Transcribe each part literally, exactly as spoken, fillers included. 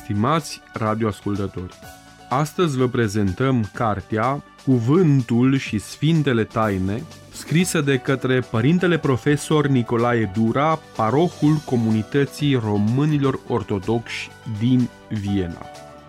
stimați radioascultători! Astăzi vă prezentăm cartea Cuvântul și Sfintele Taine, scrisă de către părintele profesor Nicolae Dura, parohul Comunității Românilor Ortodoxi din Viena.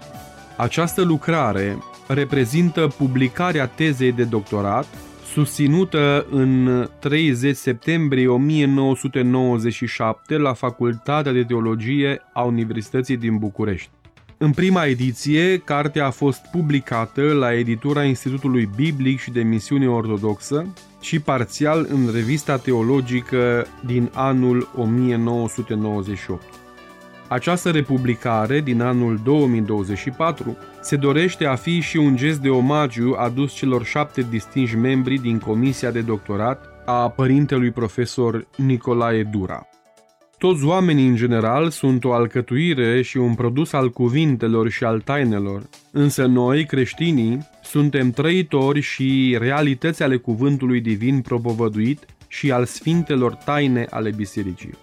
Această lucrare reprezintă publicarea tezei de doctorat susținută în treizeci septembrie o mie nouă sute nouăzeci și șapte la Facultatea de Teologie a Universității din București. În prima ediție, cartea a fost publicată la editura Institutului Biblic și de Misiune Ortodoxă și parțial în Revista Teologică din anul o mie nouă sute nouăzeci și opt. Această republicare din anul două mii douăzeci și patru se dorește a fi și un gest de omagiu adus celor șapte distinși membri din Comisia de Doctorat a părintelui profesor Nicolae Dura. Toți oamenii în general sunt o alcătuire și un produs al cuvintelor și al tainelor, însă noi, creștinii, suntem trăitori și realități ale cuvântului divin propovăduit și al sfintelor taine ale bisericii.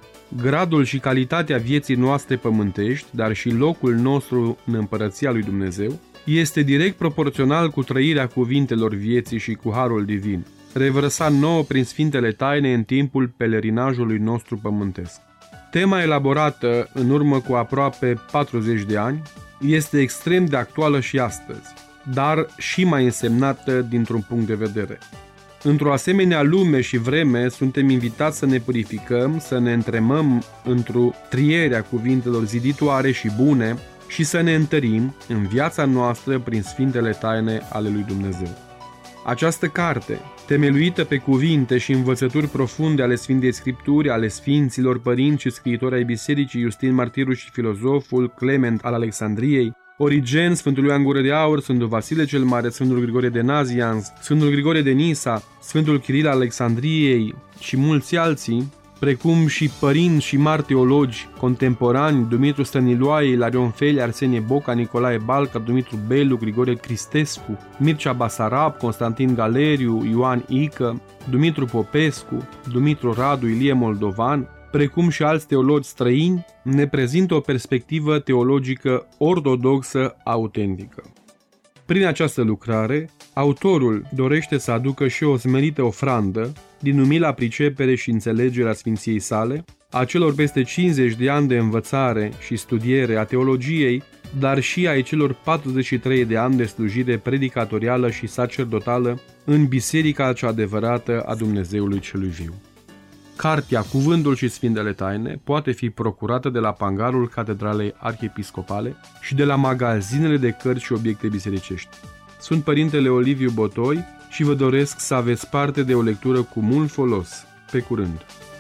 Gradul și calitatea vieții noastre pământești, dar și locul nostru în împărăția lui Dumnezeu, este direct proporțional cu trăirea cuvintelor vieții și cu harul divin, revărsat nouă prin sfintele taine în timpul pelerinajului nostru pământesc. Tema elaborată în urmă cu aproape patruzeci de ani este extrem de actuală și astăzi, dar și mai însemnată dintr-un punct de vedere. Într-o asemenea lume și vreme, suntem invitați să ne purificăm, să ne întremăm într-o trierea cuvintelor ziditoare și bune și să ne întărim în viața noastră prin sfintele taine ale lui Dumnezeu. Această carte, temeluită pe cuvinte și învățături profunde ale Sfintei Scripturi, ale Sfinților Părinți și Scriitori ai Bisericii, Iustin Martirul și filozoful Clement al Alexandriei, Origen, Sfântul Ioan Gură de Aur, Sfântul Vasile cel Mare, Sfântul Grigore de Nazianz, Sfântul Grigore de Nisa, Sfântul Chiril al Alexandriei și mulți alții, precum și părinți și mari teologi contemporani, Dumitru Stăniloae, Ilarion Feli, Arsenie Boca, Nicolae Balca, Dumitru Belu, Grigore Cristescu, Mircea Basarab, Constantin Galeriu, Ioan Ică, Dumitru Popescu, Dumitru Radu, Ilie Moldovan, precum și alți teologi străini, ne prezintă o perspectivă teologică ortodoxă autentică. Prin această lucrare, autorul dorește să aducă și o smerită ofrandă din umila pricepere și înțelegere a Sfinției sale, a celor peste cincizeci de ani de învățare și studiere a teologiei, dar și ai celor patruzeci și trei de ani de slujire predicatorială și sacerdotală în Biserica cea adevărată a Dumnezeului celui viu. Cartea Cuvântul și Sfintele Taine poate fi procurată de la pangarul Catedralei Arhiepiscopale și de la magazinele de cărți și obiecte bisericești. Sunt părintele Oliviu Botoi și vă doresc să aveți parte de o lectură cu mult folos. Pe curând!